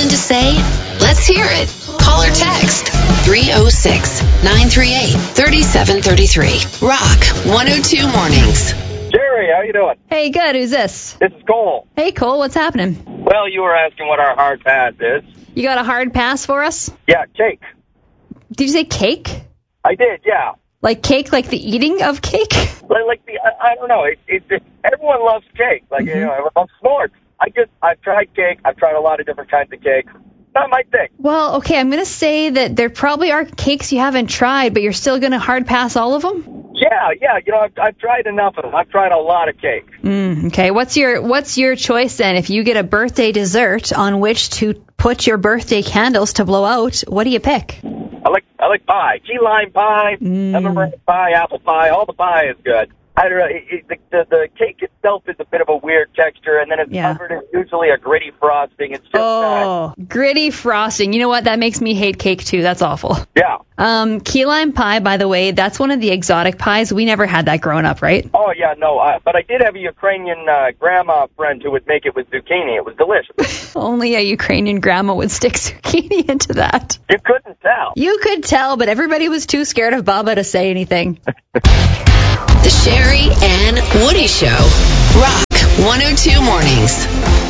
something to say? Let's hear it. Call or text 306-938-3733. Rock 102 Mornings. Jerry, how you doing? Hey, good. Who's this? This is Cole. Hey, Cole. What's happening? Well, you were asking what our hard pass is. You got a hard pass for us? Yeah, cake. Did you say cake? I did, yeah. Like cake, like the eating of cake? I don't know. Everyone loves cake. Everyone loves s'mores. I've tried cake. I've tried a lot of different kinds of cake. Not my thing. Well, okay, I'm going to say that there probably are cakes you haven't tried, but you're still going to hard pass all of them? Yeah. I've tried enough of them. I've tried a lot of cake. Okay, what's your choice then? If you get a birthday dessert on which to put your birthday candles to blow out, what do you pick? I like pie. Key lime pie, peppermint pie, apple pie. All the pie is good. I don't know. The cake itself is a bit of a weird texture, and then it's covered in usually a gritty frosting. It's just gritty frosting. You know what? That makes me hate cake too. That's awful. Yeah. Key lime pie, by the way, that's one of the exotic pies. We never had that growing up, right? Oh yeah, no. But I did have a Ukrainian grandma friend who would make it with zucchini. It was delicious. Only a Ukrainian grandma would stick zucchini into that. You couldn't tell. You could tell, but everybody was too scared of Baba to say anything. The Sherry and Woody Show. Rock 102 Mornings.